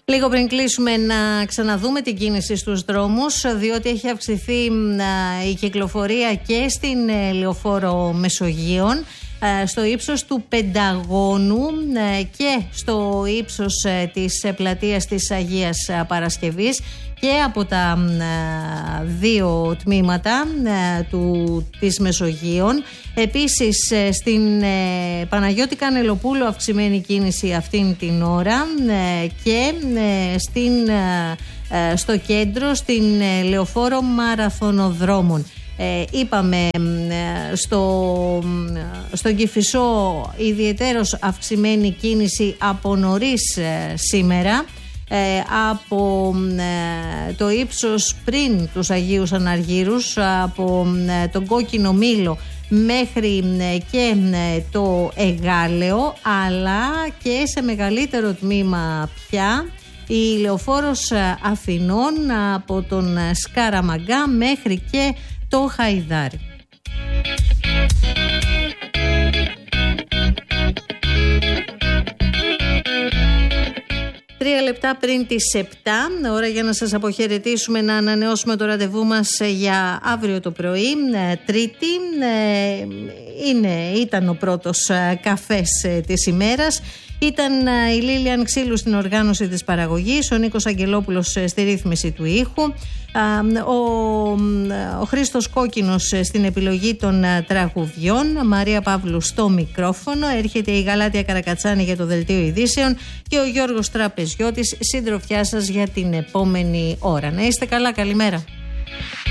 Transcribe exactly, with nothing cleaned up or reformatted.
Λίγο πριν κλείσουμε να ξαναδούμε την κίνηση στους δρόμους, διότι έχει αυξηθεί η κυκλοφορία και στην Λεωφόρο Μεσογείων, στο ύψος του Πενταγώνου και στο ύψος της πλατείας της Αγίας Παρασκευής και από τα δύο τμήματα του, της Μεσογείων. Επίσης στην Παναγιώτη Κανελοπούλου αυξημένη κίνηση αυτήν την ώρα και στην, στο κέντρο στην Λεωφόρο Μαραθωνοδρόμων. Ε, είπαμε στο, στον Κηφισό ιδιαιτέρως αυξημένη κίνηση από νωρίς ε, σήμερα ε, από ε, το ύψος πριν τους Αγίους Αναργύρους, από ε, τον Κόκκινο Μήλο μέχρι ε, και ε, το Εγάλεο, αλλά και σε μεγαλύτερο τμήμα πια η Λεωφόρος Αθηνών από τον Σκαραμαγκά μέχρι και το Χαϊδάρι. Τρία λεπτά πριν τις επτά, ώρα για να σας αποχαιρετήσουμε, να ανανεώσουμε το ραντεβού μας για αύριο το πρωί, Τρίτη. Είναι, ήταν ο πρώτος καφές της ημέρας. Ήταν η Λίλιαν Ξύλου στην οργάνωση της παραγωγής, ο Νίκος Αγγελόπουλος στη ρύθμιση του ήχου, ο, ο Χρήστος Κόκκινος στην επιλογή των τραγουδιών, Μαρία Παύλου στο μικρόφωνο. Έρχεται η Γαλάτια Καρακατσάνη για το Δελτίο Ειδήσεων και ο Γιώργος Τραπεζιώτης συντροφιά σας για την επόμενη ώρα. Να είστε καλά, καλημέρα.